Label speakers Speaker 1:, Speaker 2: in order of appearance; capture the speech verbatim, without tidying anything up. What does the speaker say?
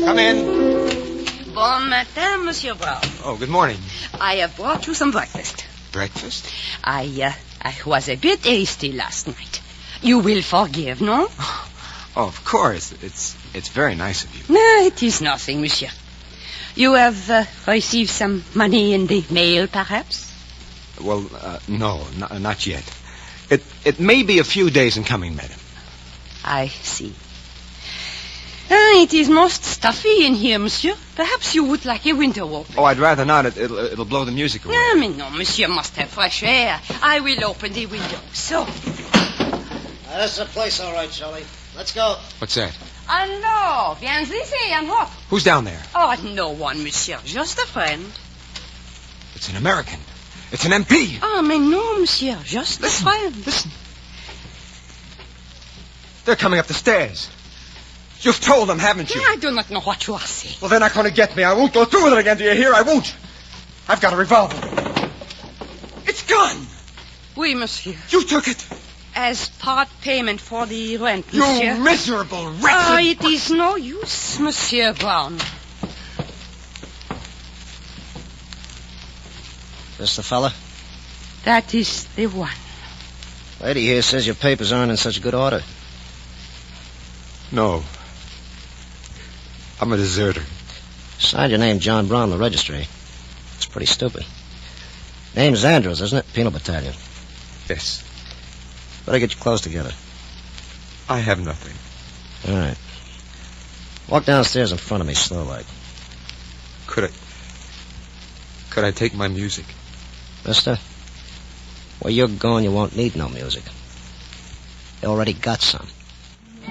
Speaker 1: Come in.
Speaker 2: Bon matin, Monsieur Brown.
Speaker 1: Oh, good morning.
Speaker 2: I have brought you some breakfast.
Speaker 1: Breakfast?
Speaker 2: I, uh, I was a bit hasty last night. You will forgive, no?
Speaker 1: Oh, of course. It's it's very nice of you.
Speaker 2: No, it is nothing, Monsieur. You have uh, received some money in the mail, perhaps?
Speaker 1: Well, uh, no, n- not yet. It it may be a few days in coming, madam.
Speaker 2: I see. Uh, it is most stuffy in here, Monsieur. Perhaps you would like a window open.
Speaker 1: Oh, I'd rather not. It, it'll, it'll blow the music away.
Speaker 2: No, mais no, Monsieur must have fresh air. I will open the window. So.
Speaker 3: Uh, this is the place, all right, Shelley. Let's go.
Speaker 1: What's that?
Speaker 2: Alors, viens ici and what?
Speaker 1: Who's down there?
Speaker 2: Oh, no one, Monsieur. Just a friend.
Speaker 1: It's an American. It's an M P.
Speaker 2: Oh, mais no, Monsieur. Just
Speaker 1: Listen,
Speaker 2: a friend.
Speaker 1: Listen. They're coming up the stairs. You've told them, haven't you?
Speaker 2: I do not know what you are saying.
Speaker 1: Well, they're not going to get me. I won't go through with it again. Do you hear? I won't. I've got a revolver. It's gone.
Speaker 2: Oui, Monsieur.
Speaker 1: You took it.
Speaker 2: As part payment for the rent,
Speaker 1: You
Speaker 2: Monsieur.
Speaker 1: miserable wretch.
Speaker 2: Oh, it is no use, Monsieur Brown.
Speaker 3: This the fella?
Speaker 2: That is the one.
Speaker 3: Lady here says your papers aren't in such good order.
Speaker 1: No. I'm a deserter.
Speaker 3: Signed your name John Brown in the registry. It's pretty stupid. Name's Andrews, isn't it? Penal Battalion.
Speaker 1: Yes.
Speaker 3: Better get your clothes together.
Speaker 1: I have nothing.
Speaker 3: All right. Walk downstairs in front of me, slow like.
Speaker 1: Could I... Could I take my music?
Speaker 3: Mister, where you're going, you won't need no music. You already got some.